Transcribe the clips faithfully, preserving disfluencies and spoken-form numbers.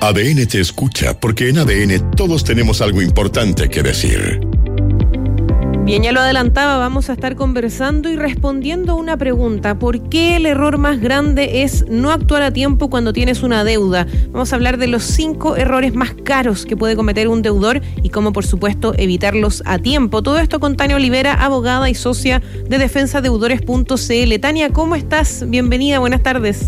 A D N te escucha porque en A D N todos tenemos algo importante que decir. Bien, ya lo adelantaba, vamos a estar conversando y respondiendo a una pregunta. ¿Por qué el error más grande es no actuar a tiempo cuando tienes una deuda? Vamos a hablar de los cinco errores más caros que puede cometer un deudor y cómo, por supuesto, evitarlos a tiempo. Todo esto con Tania Olivera, abogada y socia de defensa deudores punto c l. Tania, ¿cómo estás? Bienvenida, buenas tardes.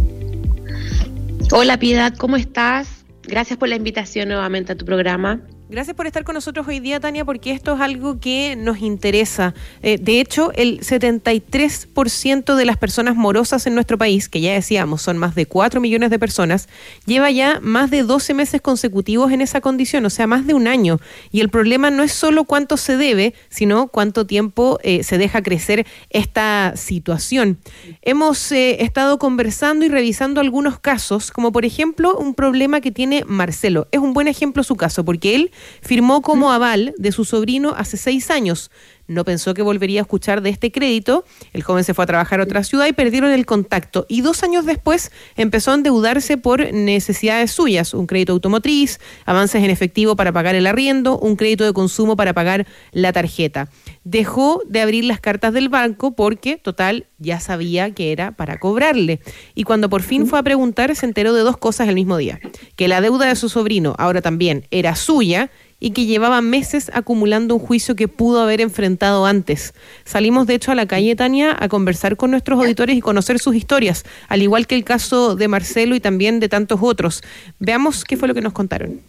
Hola Piedad, ¿cómo estás? Gracias por la invitación nuevamente a tu programa. Gracias por estar con nosotros hoy día, Tania, porque esto es algo que nos interesa. Eh, de hecho, el setenta y tres por ciento de las personas morosas en nuestro país, que ya decíamos son más de cuatro millones de personas, lleva ya más de doce meses consecutivos en esa condición, o sea, más de un año. Y el problema no es solo cuánto se debe, sino cuánto tiempo eh, se deja crecer esta situación. Hemos eh, estado conversando y revisando algunos casos, como por ejemplo un problema que tiene Marcelo. Es un buen ejemplo su caso, porque él firmó como aval de su sobrino hace seis años. No pensó que volvería a escuchar de este crédito. El joven se fue a trabajar a otra ciudad y perdieron el contacto. Y dos años después empezó a endeudarse por necesidades suyas. Un crédito automotriz, avances en efectivo para pagar el arriendo, un crédito de consumo para pagar la tarjeta. Dejó de abrir las cartas del banco porque, total, ya sabía que era para cobrarle. Y cuando por fin fue a preguntar, se enteró de dos cosas el mismo día. Que la deuda de su sobrino ahora también era suya y que llevaba meses acumulando un juicio que pudo haber enfrentado antes. Salimos, de hecho, a la calle, Tania, a conversar con nuestros auditores y conocer sus historias, al igual que el caso de Marcelo y también de tantos otros. Veamos qué fue lo que nos contaron.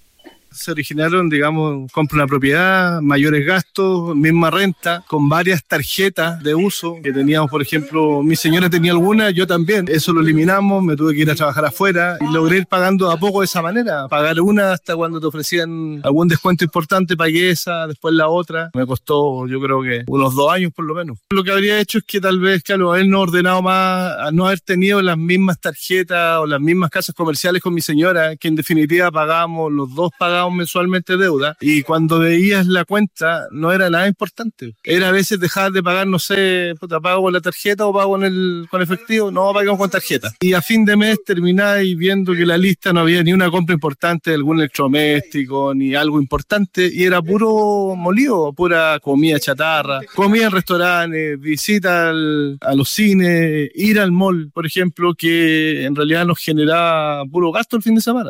Se originaron, digamos, compra una propiedad, mayores gastos, misma renta, con varias tarjetas de uso que teníamos. Por ejemplo, mi señora tenía alguna, yo también. Eso lo eliminamos, me tuve que ir a trabajar afuera y logré ir pagando a poco de esa manera. Pagar una hasta cuando te ofrecían algún descuento importante, pagué esa, después la otra. Me costó, yo creo que unos dos años por lo menos. Lo que habría hecho es que tal vez, claro, habernos ordenado más, a no haber tenido las mismas tarjetas o las mismas casas comerciales con mi señora, que en definitiva pagamos, los dos pagamos mensualmente deuda, y cuando veías la cuenta no era nada importante. Era a veces dejar de pagar, no sé, puta, pago con la tarjeta o pago con el con efectivo, no, pagamos con tarjeta. Y a fin de mes termináis viendo que la lista no había ni una compra importante de algún electrodoméstico, ni algo importante, y era puro molido, pura comida chatarra, comida en restaurantes, visita al, a los cines, ir al mall, por ejemplo, que en realidad nos generaba puro gasto el fin de semana.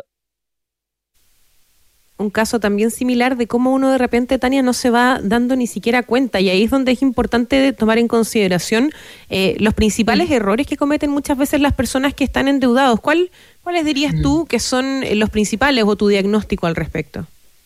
Un caso también similar de cómo uno de repente, Tania, no se va dando ni siquiera cuenta, y ahí es donde es importante tomar en consideración eh, los principales mm. errores que cometen muchas veces las personas que están endeudados. ¿Cuál, ¿Cuáles dirías mm. tú que son los principales o tu diagnóstico al respecto?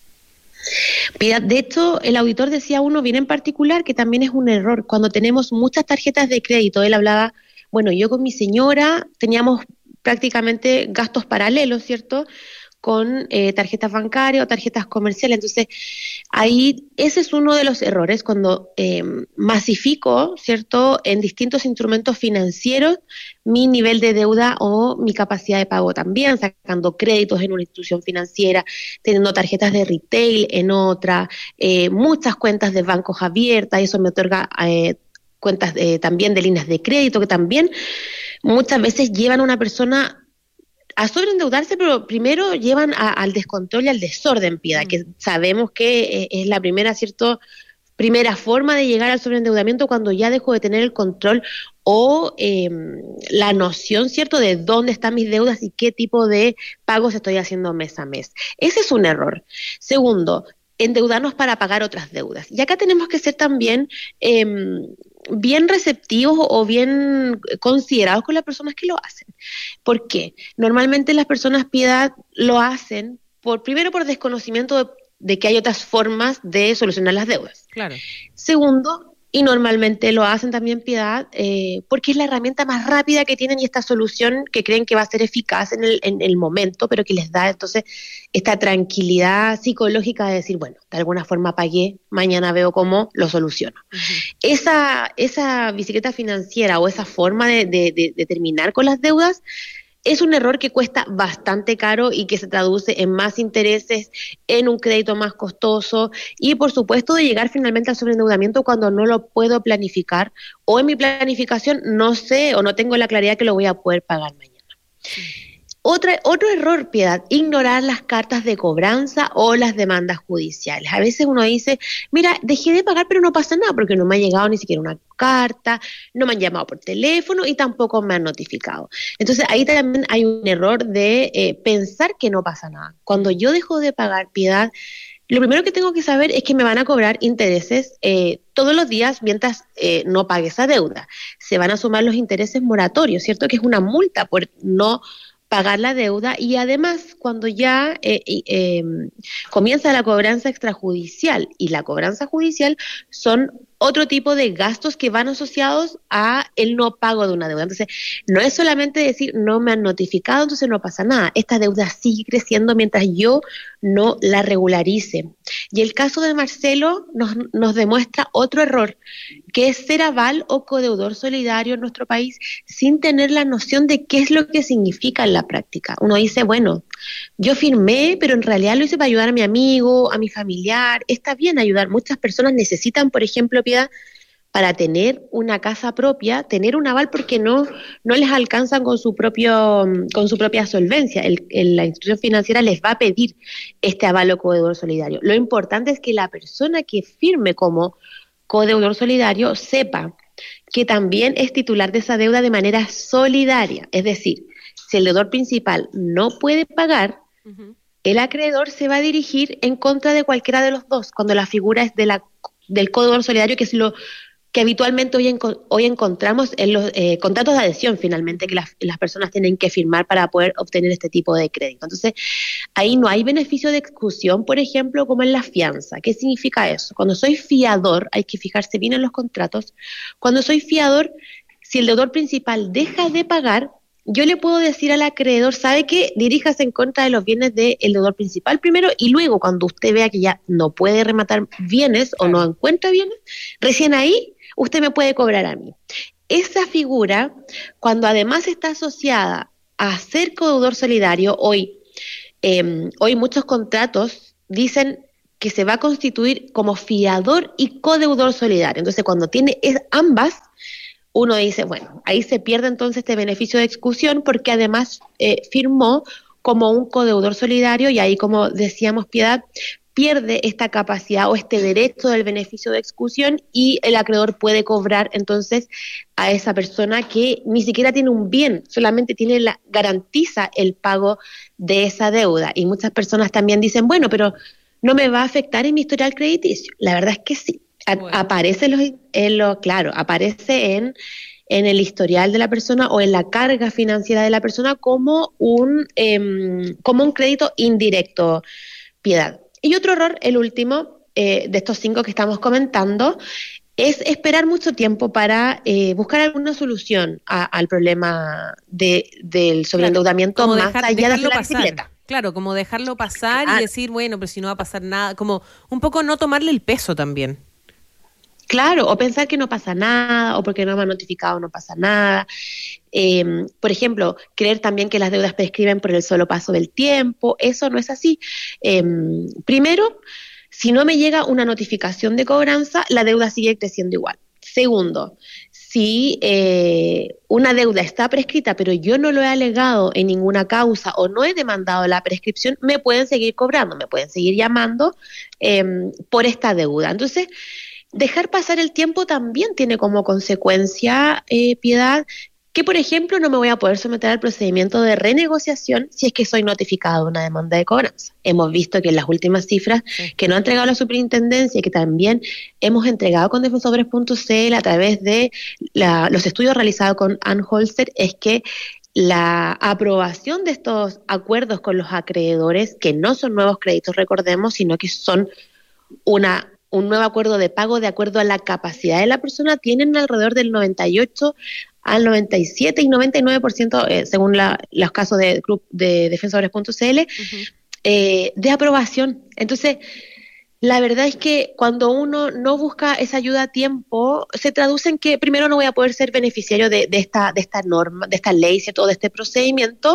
De hecho, el auditor decía uno bien en particular que también es un error. Cuando tenemos muchas tarjetas de crédito, él hablaba, bueno, yo con mi señora teníamos prácticamente gastos paralelos, ¿cierto?, con eh, tarjetas bancarias o tarjetas comerciales. Entonces, ahí ese es uno de los errores, cuando eh, masifico, ¿cierto?, en distintos instrumentos financieros mi nivel de deuda o mi capacidad de pago también, sacando créditos en una institución financiera, teniendo tarjetas de retail en otra, eh, muchas cuentas de bancos abiertas, y eso me otorga eh, cuentas eh, también de líneas de crédito, que también muchas veces llevan a una persona a sobreendeudarse, pero primero llevan a, al descontrol y al desorden, Piedad, mm. que sabemos que eh, es la primera, ¿cierto?, primera forma de llegar al sobreendeudamiento, cuando ya dejo de tener el control o eh, la noción, ¿cierto?, de dónde están mis deudas y qué tipo de pagos estoy haciendo mes a mes. Ese es un error. Segundo, endeudarnos para pagar otras deudas. Y acá tenemos que ser también eh, bien receptivos o bien considerados con las personas que lo hacen. ¿Por qué? Normalmente las personas, Piedad, lo hacen por primero por desconocimiento de, de que hay otras formas de solucionar las deudas. Claro. Segundo, y normalmente lo hacen también, Piedad, eh, porque es la herramienta más rápida que tienen y esta solución que creen que va a ser eficaz en el, en el momento, pero que les da entonces esta tranquilidad psicológica de decir, bueno, de alguna forma pagué, mañana veo cómo lo soluciono. Uh-huh. Esa, esa bicicleta financiera o esa forma de, de, de, de terminar con las deudas es un error que cuesta bastante caro y que se traduce en más intereses, en un crédito más costoso y, por supuesto, de llegar finalmente al sobreendeudamiento cuando no lo puedo planificar o en mi planificación no sé o no tengo la claridad que lo voy a poder pagar mañana. Otra, otro error, Piedad, ignorar las cartas de cobranza o las demandas judiciales. A veces uno dice, mira, dejé de pagar pero no pasa nada porque no me ha llegado ni siquiera una carta, no me han llamado por teléfono y tampoco me han notificado. Entonces ahí también hay un error de eh, pensar que no pasa nada. Cuando yo dejo de pagar, Piedad, lo primero que tengo que saber es que me van a cobrar intereses eh, todos los días mientras eh, no pague esa deuda. Se van a sumar los intereses moratorios, ¿cierto? Que es una multa por no pagar la deuda, y además cuando ya eh, eh, comienza la cobranza extrajudicial, y la cobranza judicial son otro tipo de gastos que van asociados a el no pago de una deuda. Entonces, no es solamente decir no me han notificado, entonces no pasa nada. Esta deuda sigue creciendo mientras yo no la regularice. Y el caso de Marcelo nos, nos demuestra otro error, que es ser aval o codeudor solidario en nuestro país sin tener la noción de qué es lo que significa en la práctica. Uno dice, bueno, yo firmé, pero en realidad lo hice para ayudar a mi amigo, a mi familiar. Está bien ayudar. Muchas personas necesitan, por ejemplo, Piedad, para tener una casa propia, tener un aval porque no, no les alcanzan con su propio, con su propia solvencia. El, el, la institución financiera les va a pedir este aval o codeudor solidario. Lo importante es que la persona que firme como codeudor solidario sepa que también es titular de esa deuda de manera solidaria. Es decir, si el deudor principal no puede pagar, uh-huh, el acreedor se va a dirigir en contra de cualquiera de los dos, cuando la figura es de la, del codeudor solidario, que es lo que habitualmente hoy, en, hoy encontramos en los eh, contratos de adhesión, finalmente, que las, las personas tienen que firmar para poder obtener este tipo de crédito. Entonces, ahí no hay beneficio de exclusión, por ejemplo, como en la fianza. ¿Qué significa eso? Cuando soy fiador, hay que fijarse bien en los contratos, cuando soy fiador, si el deudor principal deja de pagar, yo le puedo decir al acreedor, ¿sabe qué? Diríjase en contra de los bienes del deudor principal primero, y luego cuando usted vea que ya no puede rematar bienes, claro, o no encuentra bienes, recién ahí usted me puede cobrar a mí. Esa figura, cuando además está asociada a ser codeudor solidario, hoy, eh, hoy muchos contratos dicen que se va a constituir como fiador y codeudor solidario. Entonces, cuando tiene es, ambas, uno dice, bueno, ahí se pierde entonces este beneficio de exclusión porque además eh, firmó como un codeudor solidario, y ahí, como decíamos, Piedad, pierde esta capacidad o este derecho del beneficio de exclusión, y el acreedor puede cobrar entonces a esa persona que ni siquiera tiene un bien, solamente tiene la, garantiza el pago de esa deuda. Y muchas personas también dicen, bueno, pero no me va a afectar en mi historial crediticio. La verdad es que sí. A, bueno. Aparece en lo, en lo, claro, aparece en, en el historial de la persona o en la carga financiera de la persona como un, eh, como un crédito indirecto, Piedad. Y otro error, el último eh, de estos cinco que estamos comentando, es esperar mucho tiempo para eh, buscar alguna solución a, al problema de, del sobreendeudamiento, claro, más dejar, allá de la pasar. bicicleta. Claro, como dejarlo pasar, claro, y decir, bueno, pero si no va a pasar nada, como un poco no tomarle el peso también. Claro, o pensar que no pasa nada, o porque no me han notificado no pasa nada. Eh, por ejemplo, creer también que las deudas prescriben por el solo paso del tiempo. Eso no es así. Eh, primero, si no me llega una notificación de cobranza, la deuda sigue creciendo igual. Segundo, si eh, una deuda está prescrita, pero yo no lo he alegado en ninguna causa o no he demandado la prescripción, me pueden seguir cobrando, me pueden seguir llamando eh, por esta deuda. Entonces, dejar pasar el tiempo también tiene como consecuencia, eh, Piedad, que, por ejemplo, no me voy a poder someter al procedimiento de renegociación si es que soy notificado de una demanda de cobranza. Hemos visto que en las últimas cifras sí. que no ha entregado la superintendencia y que también hemos entregado con defensores punto c l a través de la, los estudios realizados con Ann Holster, es que la aprobación de estos acuerdos con los acreedores, que no son nuevos créditos, recordemos, sino que son una un nuevo acuerdo de pago de acuerdo a la capacidad de la persona, tienen alrededor del noventa y ocho al noventa y siete y noventa y nueve por ciento, eh, según la, los casos de, de defensores punto c l, uh-huh. eh, de aprobación. Entonces, la verdad es que cuando uno no busca esa ayuda a tiempo, se traduce en que primero no voy a poder ser beneficiario de, de, esta, de esta norma, de esta ley, ¿cierto?, de este procedimiento,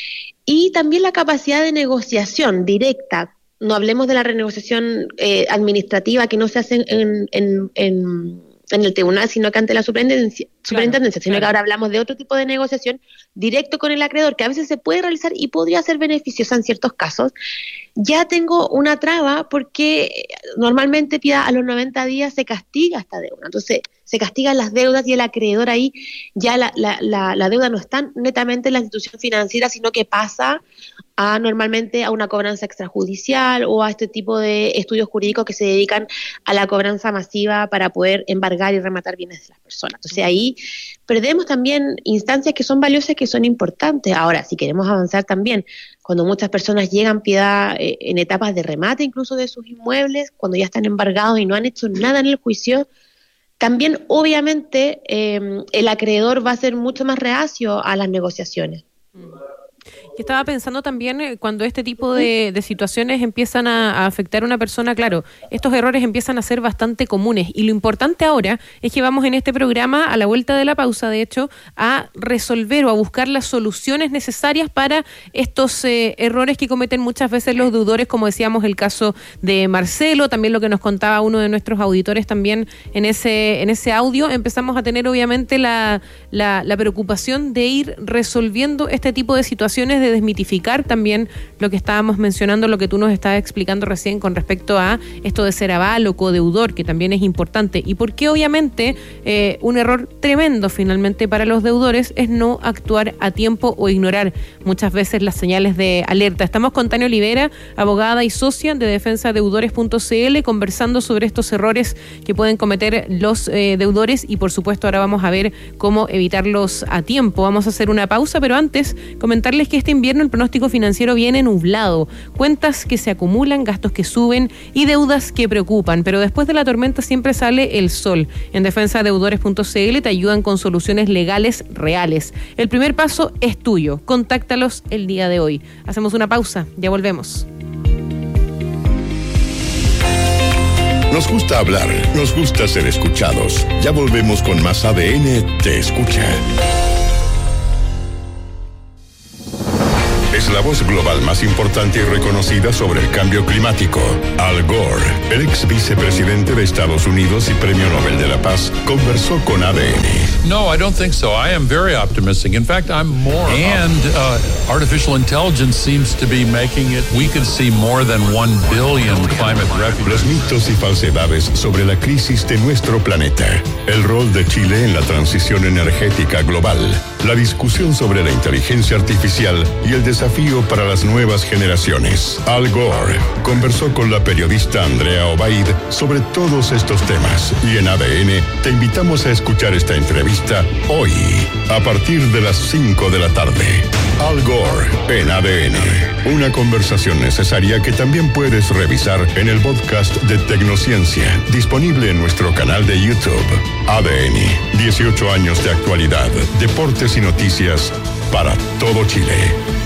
y también la capacidad de negociación directa. No hablemos de la renegociación eh, administrativa que no se hace en, en, en, en el tribunal, sino que ante la superintendencia, superintendencia claro, sino claro. que ahora hablamos de otro tipo de negociación directo con el acreedor, que a veces se puede realizar y podría ser beneficiosa en ciertos casos. Ya tengo una traba porque normalmente Piedad, a los noventa días se castiga esta deuda. Entonces, se castigan las deudas y el acreedor ahí ya la, la, la, la deuda no está netamente en la institución financiera, sino que pasa a normalmente a una cobranza extrajudicial o a este tipo de estudios jurídicos que se dedican a la cobranza masiva para poder embargar y rematar bienes de las personas. Entonces ahí perdemos también instancias que son valiosas, que son importantes. Ahora, si queremos avanzar también, cuando muchas personas llegan, Piedad, eh, en etapas de remate incluso de sus inmuebles, cuando ya están embargados y no han hecho nada en el juicio, también obviamente eh, el acreedor va a ser mucho más reacio a las negociaciones. Y estaba pensando también eh, cuando este tipo de, de situaciones empiezan a, a afectar a una persona, claro, estos errores empiezan a ser bastante comunes y lo importante ahora es que vamos en este programa, a la vuelta de la pausa de hecho, a resolver o a buscar las soluciones necesarias para estos eh, errores que cometen muchas veces los deudores, como decíamos el caso de Marcelo, también lo que nos contaba uno de nuestros auditores también en ese, en ese audio. Empezamos a tener obviamente la, la, la preocupación de ir resolviendo este tipo de situaciones, de desmitificar también lo que estábamos mencionando, lo que tú nos estabas explicando recién con respecto a esto de ser aval o codeudor, que también es importante. Y porque obviamente eh, un error tremendo finalmente para los deudores es no actuar a tiempo o ignorar muchas veces las señales de alerta. Estamos con Tania Olivera, abogada y socia de defensa deudores punto c l, conversando sobre estos errores que pueden cometer los eh, deudores y por supuesto ahora vamos a ver cómo evitarlos a tiempo. Vamos a hacer una pausa, pero antes comentarles que este invierno el pronóstico financiero viene nublado, cuentas que se acumulan, gastos que suben y deudas que preocupan, pero después de la tormenta siempre sale el sol. En defensa deudores punto c l te ayudan con soluciones legales reales. El primer paso es tuyo, contáctalos el día de hoy. Hacemos una pausa, ya volvemos. Nos gusta hablar, nos gusta ser escuchados. Ya volvemos con más A D N Te Escucha. Es la voz global más importante y reconocida sobre el cambio climático. Al Gore, el ex vicepresidente de Estados Unidos y Premio Nobel de la Paz, conversó con A D N. No, I don't think so. I am very optimistic. In fact, I'm more. And uh, artificial intelligence seems to be making it. We could see more than one billion climate refugees. Los mitos y falsedades sobre la crisis de nuestro planeta. El rol de Chile en la transición energética global. La discusión sobre la inteligencia artificial y el desafío para las nuevas generaciones. Al Gore conversó con la periodista Andrea Obaid sobre todos estos temas. Y en A D N te invitamos a escuchar esta entrevista hoy, a partir de las cinco de la tarde. Al Gore en A D N. Una conversación necesaria que también puedes revisar en el podcast de Tecnociencia, disponible en nuestro canal de YouTube. A D N, dieciocho años de actualidad, deportes y noticias para todo Chile.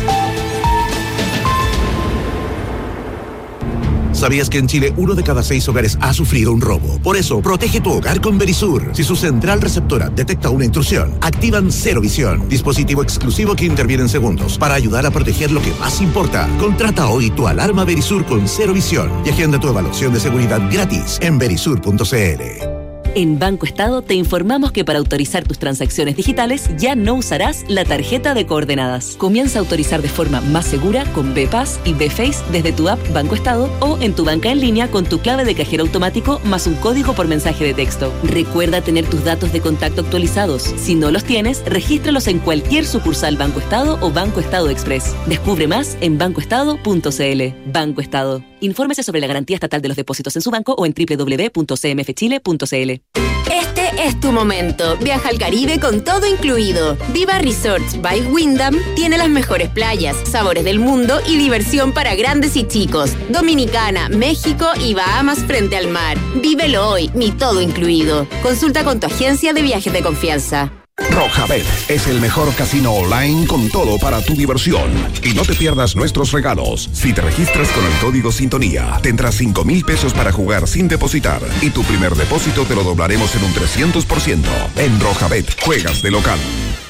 ¿Sabías que en Chile uno de cada seis hogares ha sufrido un robo? Por eso, protege tu hogar con Verisur. Si su central receptora detecta una intrusión, activan Cero Visión, dispositivo exclusivo que interviene en segundos para ayudar a proteger lo que más importa. Contrata hoy tu alarma Verisur con Cero Visión y agenda tu evaluación de seguridad gratis en verisur punto c l. En Banco Estado te informamos que para autorizar tus transacciones digitales ya no usarás la tarjeta de coordenadas. Comienza a autorizar de forma más segura con B-Pass y B-Face desde tu app Banco Estado o en tu banca en línea con tu clave de cajero automático más un código por mensaje de texto. Recuerda tener tus datos de contacto actualizados. Si no los tienes, regístralos en cualquier sucursal Banco Estado o Banco Estado Express. Descubre más en banco estado punto c l. Banco Estado. Infórmese sobre la garantía estatal de los depósitos en su banco o en doble u doble u doble u punto c m f chile punto c l. Este es tu momento. Viaja al Caribe con todo incluido. Viva Resorts by Wyndham tiene las mejores playas, sabores del mundo y diversión para grandes y chicos. Dominicana, México y Bahamas frente al mar. Vívelo hoy, mi todo incluido. Consulta con tu agencia de viajes de confianza. Rojabet es el mejor casino online con todo para tu diversión. Y no te pierdas nuestros regalos. Si te registras con el código Sintonía, tendrás cinco mil pesos para jugar sin depositar. Y tu primer depósito te lo doblaremos en un trescientos por ciento. En Rojabet, juegas de local.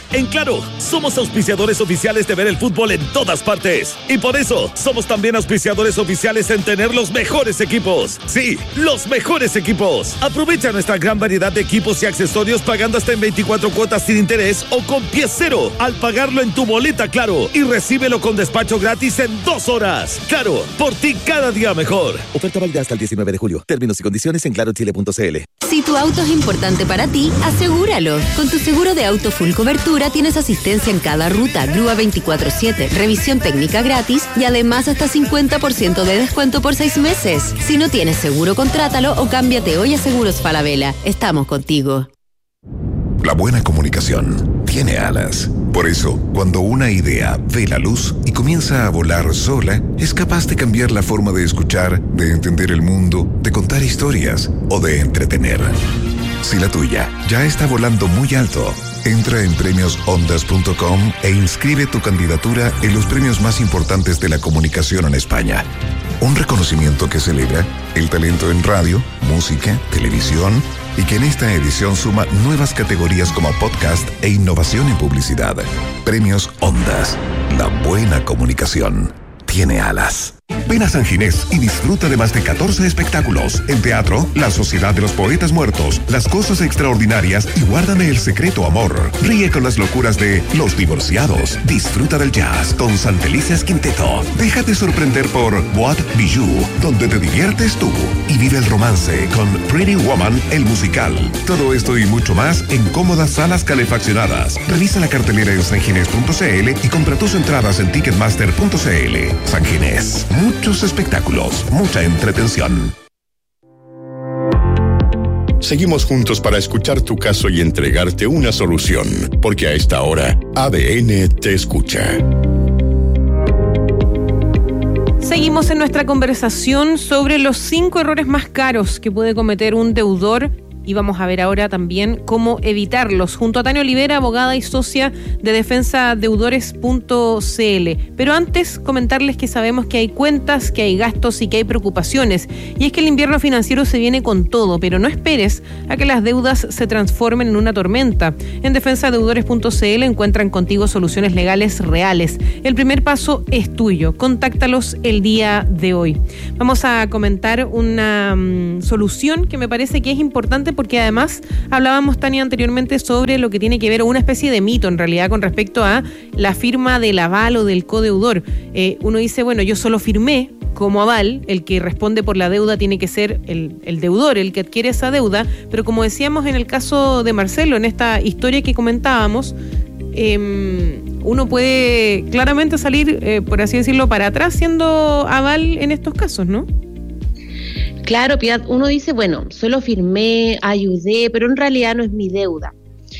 En Claro, somos auspiciadores oficiales de ver el fútbol en todas partes. Y por eso, somos también auspiciadores oficiales en tener los mejores equipos. Sí, los mejores equipos. Aprovecha nuestra gran variedad de equipos y accesorios pagando hasta en veinticuatro cuotas sin interés o con pie cero al pagarlo en tu boleta Claro. Y recíbelo con despacho gratis en dos horas. Claro, por ti cada día mejor. Oferta válida hasta el diecinueve de julio. Términos y condiciones en claro chile punto c l. Si tu auto es importante para ti, asegúralo. Con tu seguro de auto full cobertura tienes asistencia en cada ruta, grúa veinticuatro siete, revisión técnica gratis y además hasta cincuenta por ciento de descuento por seis meses. Si no tienes seguro, contrátalo o cámbiate hoy a Seguros Falabella. Estamos contigo. La buena comunicación tiene alas. Por eso, cuando una idea ve la luz y comienza a volar sola, es capaz de cambiar la forma de escuchar, de entender el mundo, de contar historias o de entretener. Si la tuya ya está volando muy alto, entra en premios ondas punto com e inscribe tu candidatura en los premios más importantes de la comunicación en España. Un reconocimiento que celebra el talento en radio, música, televisión y que en esta edición suma nuevas categorías como podcast e innovación en publicidad. Premios Ondas. La buena comunicación tiene alas. Ven a San Ginés y disfruta de más de catorce espectáculos. En teatro, La Sociedad de los Poetas Muertos, Las Cosas Extraordinarias y Guárdame el Secreto Amor. Ríe con las locuras de Los Divorciados. Disfruta del jazz con Santelices Quinteto. Déjate sorprender por Boîte Bijou, donde te diviertes tú. Y vive el romance con Pretty Woman, el musical. Todo esto y mucho más en cómodas salas calefaccionadas. Revisa la cartelera en sanginés punto c l y compra tus entradas en ticketmaster punto c l. San Ginés. Muchos espectáculos, mucha entretención. Seguimos juntos para escuchar tu caso y entregarte una solución, porque a esta hora A D N te escucha. Seguimos en nuestra conversación sobre los cinco errores más caros que puede cometer un deudor. Y vamos a ver ahora también cómo evitarlos, junto a Tania Olivera, abogada y socia de defensa deudores punto c l. Pero antes, comentarles que sabemos que hay cuentas, que hay gastos y que hay preocupaciones. Y es que el invierno financiero se viene con todo, pero no esperes a que las deudas se transformen en una tormenta. En defensa deudores punto c l encuentran contigo soluciones legales reales. El primer paso es tuyo. Contáctalos el día de hoy. Vamos a comentar una um, solución que me parece que es importante, porque además hablábamos, Tania, anteriormente sobre lo que tiene que ver, o una especie de mito en realidad, con respecto a la firma del aval o del codeudor. Eh, uno dice, bueno, yo solo firmé como aval, el que responde por la deuda tiene que ser el, el deudor, el que adquiere esa deuda, pero como decíamos en el caso de Marcelo, en esta historia que comentábamos, eh, uno puede claramente salir, eh, por así decirlo, para atrás siendo aval en estos casos, ¿no? Claro, Piedad, uno dice, bueno, solo firmé, ayudé, pero en realidad no es mi deuda.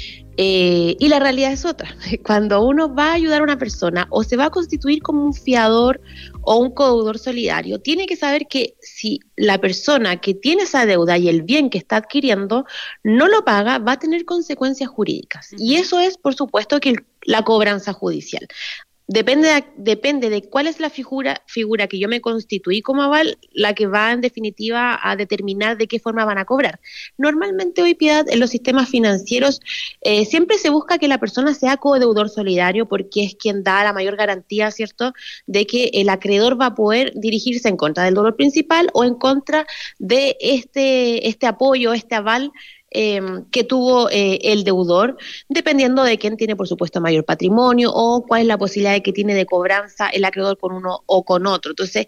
Eh, y la realidad es otra. Cuando uno va a ayudar a una persona o se va a constituir como un fiador o un codeudor solidario, tiene que saber que si la persona que tiene esa deuda y el bien que está adquiriendo no lo paga, va a tener consecuencias jurídicas. Y eso es, por supuesto, que la cobranza judicial. Depende de, depende de cuál es la figura, figura que yo me constituí como aval, la que va en definitiva a determinar de qué forma van a cobrar. Normalmente hoy, Piedad, en los sistemas financieros eh, siempre se busca que la persona sea codeudor solidario, porque es quien da la mayor garantía, ¿cierto?, de que el acreedor va a poder dirigirse en contra del deudor principal o en contra de este, este apoyo, este aval Eh, que tuvo eh, el deudor, dependiendo de quién tiene, por supuesto, mayor patrimonio o cuál es la posibilidad de que tiene de cobranza el acreedor con uno o con otro. Entonces,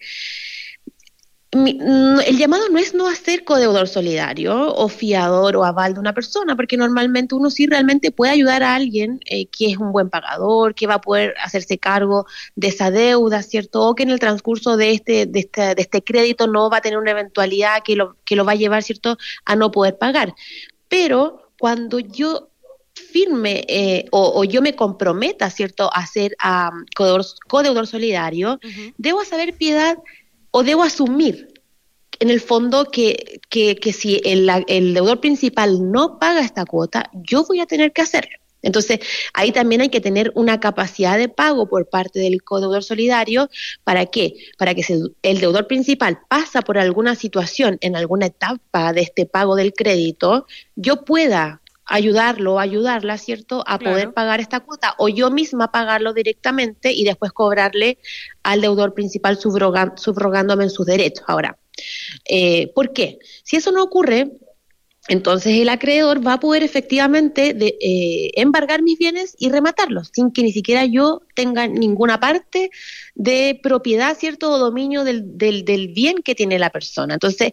mi, el llamado no es no hacer codeudor solidario o fiador o aval de una persona, porque normalmente uno sí realmente puede ayudar a alguien eh, que es un buen pagador, que va a poder hacerse cargo de esa deuda, ¿cierto? O que en el transcurso de este, de este, de este crédito no va a tener una eventualidad que lo, que lo va a llevar, ¿cierto?, a no poder pagar. Pero cuando yo firme eh, o, o yo me comprometa, ¿cierto?, a ser um, codeudor, codeudor solidario, uh-huh. debo saber, Piedad, o debo asumir en el fondo que, que, que si el, el deudor principal no paga esta cuota, yo voy a tener que hacerlo. Entonces, ahí también hay que tener una capacidad de pago por parte del codeudor solidario. ¿Para qué? Para que si el deudor principal pasa por alguna situación en alguna etapa de este pago del crédito, yo pueda ayudarlo o ayudarla, ¿cierto?, a Claro. poder pagar esta cuota, o yo misma pagarlo directamente y después cobrarle al deudor principal subroga- subrogándome en sus derechos. Ahora, eh, ¿por qué? Si eso no ocurre, entonces el acreedor va a poder efectivamente de, eh, embargar mis bienes y rematarlos, sin que ni siquiera yo tenga ninguna parte de propiedad, ¿cierto?, o dominio del, del, del bien que tiene la persona. Entonces,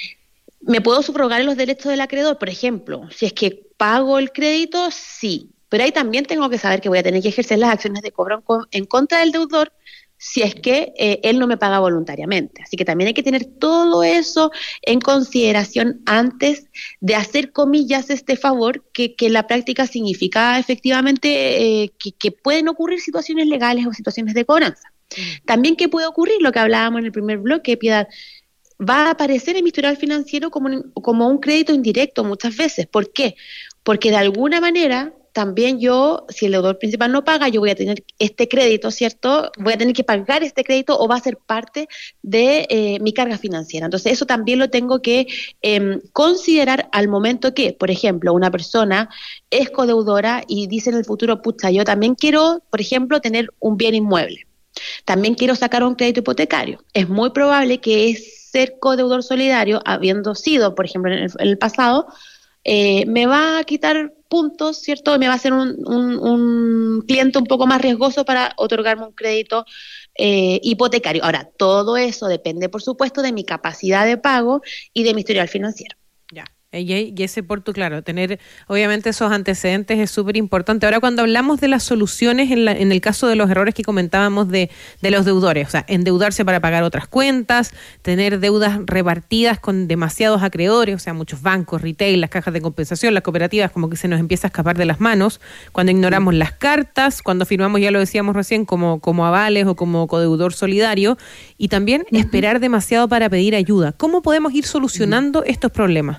¿me puedo subrogar en los derechos del acreedor? Por ejemplo, si es que pago el crédito, sí, pero ahí también tengo que saber que voy a tener que ejercer las acciones de cobro en, con- en contra del deudor si es que eh, él no me paga voluntariamente. Así que también hay que tener todo eso en consideración antes de hacer, comillas, este favor, que, que en la práctica significa efectivamente eh, que, que pueden ocurrir situaciones legales o situaciones de cobranza. También, ¿qué puede ocurrir? Lo que hablábamos en el primer bloque, Piedad, va a aparecer en mi historial financiero como un, como un crédito indirecto muchas veces. ¿Por qué? Porque de alguna manera también yo, si el deudor principal no paga, yo voy a tener este crédito, ¿cierto? Voy a tener que pagar este crédito o va a ser parte de eh, mi carga financiera. Entonces, eso también lo tengo que eh, considerar al momento que, por ejemplo, una persona es codeudora y dice en el futuro, pucha, yo también quiero, por ejemplo, tener un bien inmueble. También quiero sacar un crédito hipotecario. Es muy probable que es ser codeudor solidario, habiendo sido, por ejemplo, en el, en el pasado, eh, me va a quitar puntos, ¿cierto? Me va a ser un, un, un cliente un poco más riesgoso para otorgarme un crédito eh, hipotecario. Ahora, todo eso depende, por supuesto, de mi capacidad de pago y de mi historial financiero. Ya. Y, y ese porto, claro, tener obviamente esos antecedentes es súper importante. Ahora, cuando hablamos de las soluciones en, la, en el caso de los errores que comentábamos de, de los deudores, o sea, endeudarse para pagar otras cuentas, tener deudas repartidas con demasiados acreedores, o sea, muchos bancos, retail, las cajas de compensación, las cooperativas, como que se nos empieza a escapar de las manos, cuando ignoramos las cartas, cuando firmamos, ya lo decíamos recién, como, como avales o como codeudor solidario, y también uh-huh. esperar demasiado para pedir ayuda. ¿Cómo podemos ir solucionando uh-huh. estos problemas?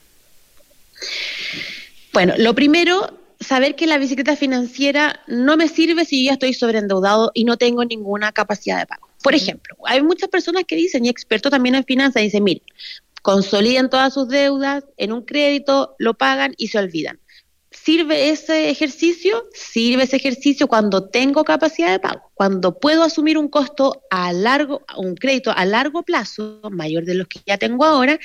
Bueno, lo primero, saber que la bicicleta financiera no me sirve si yo ya estoy sobreendeudado y no tengo ninguna capacidad de pago. Por ejemplo, hay muchas personas que dicen, y expertos también en finanzas, dicen, miren, consoliden todas sus deudas en un crédito, lo pagan y se olvidan. ¿Sirve ese ejercicio? Sirve ese ejercicio cuando tengo capacidad de pago, cuando puedo asumir un costo a largo, un crédito a largo plazo, mayor de los que ya tengo ahora,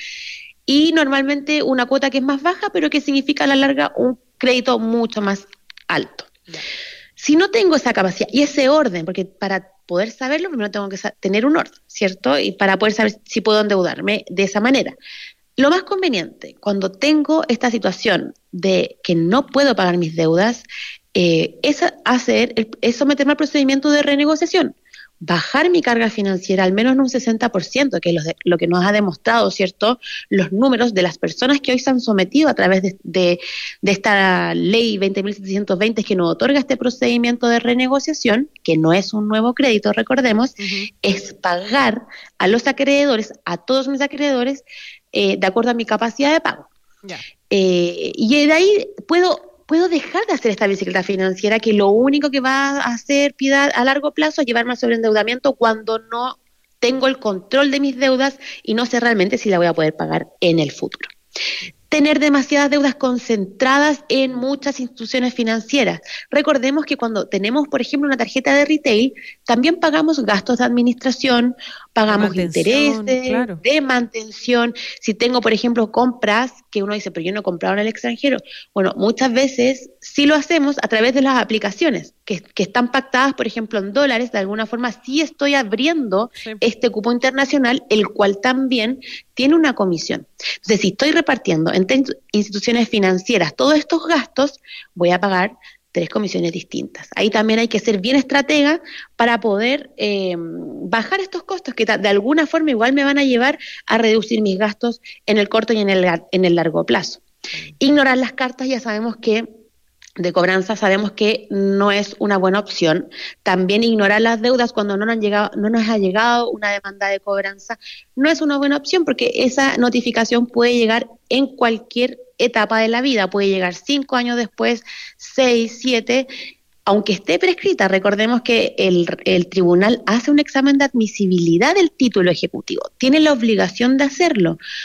y normalmente una cuota que es más baja, pero que significa a la larga un crédito mucho más alto. Yeah. Si no tengo esa capacidad y ese orden, porque para poder saberlo, primero tengo que tener un orden, ¿cierto? Y para poder saber si puedo endeudarme de esa manera. Lo más conveniente, cuando tengo esta situación de que no puedo pagar mis deudas, eh, es hacer, es someterme al procedimiento de renegociación. Bajar mi carga financiera al menos en un sesenta por ciento, que es lo, de, lo que nos ha demostrado, ¿cierto?, los números de las personas que hoy se han sometido a través de, de, de esta ley veinte mil setecientos veinte que nos otorga este procedimiento de renegociación, que no es un nuevo crédito, recordemos, uh-huh. es pagar a los acreedores, a todos mis acreedores, eh, de acuerdo a mi capacidad de pago. Yeah. Eh, y de ahí puedo... puedo dejar de hacer esta bicicleta financiera que lo único que va a hacer, Piedad, a largo plazo es llevarme al sobreendeudamiento cuando no tengo el control de mis deudas y no sé realmente si la voy a poder pagar en el futuro. Tener demasiadas deudas concentradas en muchas instituciones financieras. Recordemos que cuando tenemos, por ejemplo, una tarjeta de retail, también pagamos gastos de administración, pagamos intereses, claro. de mantención. Si tengo, por ejemplo, compras, que uno dice, pero yo no he comprado en el extranjero. Bueno, muchas veces sí lo hacemos a través de las aplicaciones, que, que están pactadas, por ejemplo, en dólares. De alguna forma sí estoy abriendo sí. este cupo internacional, el cual también tiene una comisión. Entonces, si estoy repartiendo entre instituciones financieras todos estos gastos, voy a pagar tres comisiones distintas. Ahí también hay que ser bien estratega para poder eh, bajar estos costos que de alguna forma igual me van a llevar a reducir mis gastos en el corto y en el, en el largo plazo. Ignorar las cartas, ya sabemos que de cobranza, sabemos que no es una buena opción. También ignorar las deudas cuando no nos han llegado, no nos ha llegado una demanda de cobranza no es una buena opción, porque esa notificación puede llegar en cualquier etapa de la vida, puede llegar cinco años después, seis, siete, aunque esté prescrita. Recordemos que el, el tribunal hace un examen de admisibilidad del título ejecutivo, tiene la obligación de hacerlo,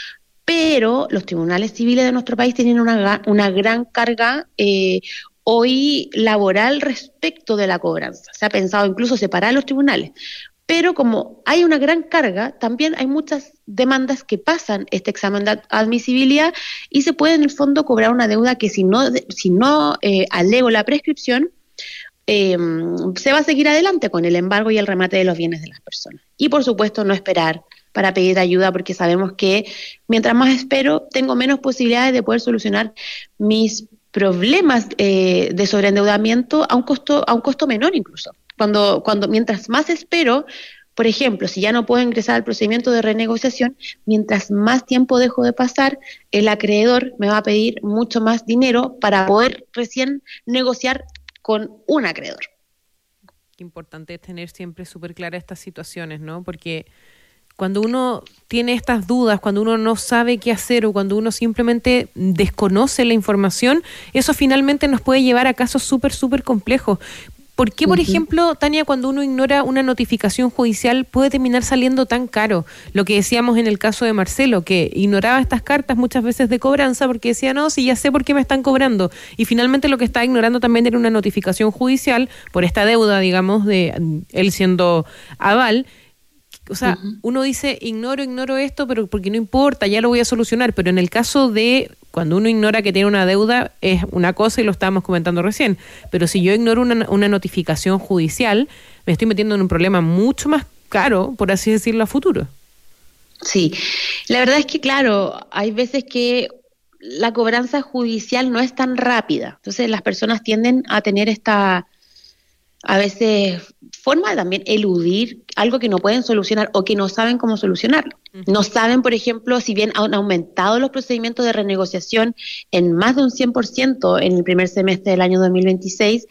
pero los tribunales civiles de nuestro país tienen una, una gran carga eh, hoy laboral respecto de la cobranza. Se ha pensado incluso separar los tribunales, pero como hay una gran carga, también hay muchas demandas que pasan este examen de admisibilidad y se puede en el fondo cobrar una deuda que si no, si no eh, alego la prescripción, eh, se va a seguir adelante con el embargo y el remate de los bienes de las personas. Y por supuesto no esperar para pedir ayuda, porque sabemos que mientras más espero, tengo menos posibilidades de poder solucionar mis problemas eh, de sobreendeudamiento a un costo, a un costo menor incluso. Cuando, cuando, mientras más espero, por ejemplo, si ya no puedo ingresar al procedimiento de renegociación, mientras más tiempo dejo de pasar, el acreedor me va a pedir mucho más dinero para poder recién negociar con un acreedor. Importante es tener siempre súper claras estas situaciones, ¿no? Porque cuando uno tiene estas dudas, cuando uno no sabe qué hacer o cuando uno simplemente desconoce la información, eso finalmente nos puede llevar a casos súper, súper complejos. ¿Por qué, por uh-huh. ejemplo, Tania, cuando uno ignora una notificación judicial puede terminar saliendo tan caro? Lo que decíamos en el caso de Marcelo, que ignoraba estas cartas muchas veces de cobranza porque decía, no, si ya sé por qué me están cobrando. Y finalmente lo que estaba ignorando también era una notificación judicial por esta deuda, digamos, de él siendo aval. O sea, uh-huh. uno dice, ignoro, ignoro esto, pero porque no importa, ya lo voy a solucionar. Pero en el caso de cuando uno ignora que tiene una deuda, es una cosa y lo estábamos comentando recién. Pero si yo ignoro una, una notificación judicial, me estoy metiendo en un problema mucho más caro, por así decirlo, a futuro. Sí, la verdad es que, claro, hay veces que la cobranza judicial no es tan rápida. Entonces las personas tienden a tener esta, a veces, forma de también eludir algo que no pueden solucionar o que no saben cómo solucionarlo. Uh-huh. No saben, por ejemplo, si bien han aumentado los procedimientos de renegociación en más de un cien por ciento en el primer semestre del año dos mil veintiséis,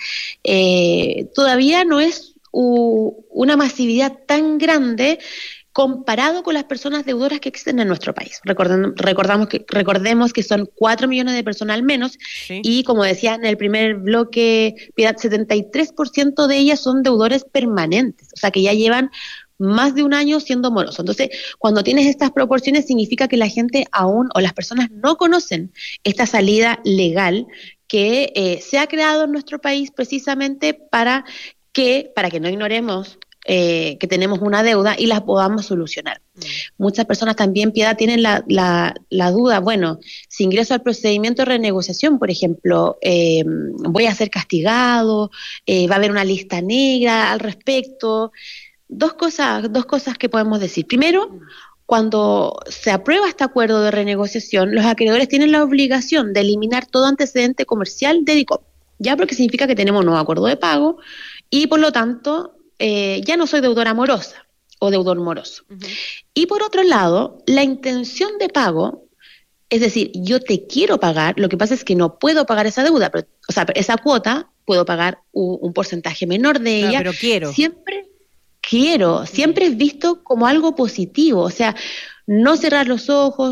eh, todavía no es uh, una masividad tan grande comparado con las personas deudoras que existen en nuestro país. Recordemos, recordamos que, recordemos que son cuatro millones de personas al menos, sí. Y como decía en el primer bloque, Piedad, setenta y tres por ciento de ellas son deudores permanentes, o sea que ya llevan más de un año siendo morosos. Entonces, cuando tienes estas proporciones significa que la gente aún, o las personas no conocen esta salida legal que eh, se ha creado en nuestro país precisamente para que, para que no ignoremos Eh, que tenemos una deuda y la podamos solucionar. Mm. Muchas personas también, Piedad, tienen la, la, la duda, bueno, si ingreso al procedimiento de renegociación, por ejemplo, eh, voy a ser castigado, eh, va a haber una lista negra al respecto. Dos cosas, dos cosas que podemos decir. Primero, mm. cuando se aprueba este acuerdo de renegociación, los acreedores tienen la obligación de eliminar todo antecedente comercial de DICOM, ya porque significa que tenemos un nuevo acuerdo de pago y por lo tanto Eh, ya no soy deudora morosa o deudor moroso. Uh-huh. Y por otro lado, la intención de pago, es decir, yo te quiero pagar, lo que pasa es que no puedo pagar esa deuda, pero, o sea, esa cuota puedo pagar un, un porcentaje menor de ella. No, pero quiero. Siempre quiero, siempre es visto como algo positivo, o sea, no cerrar los ojos,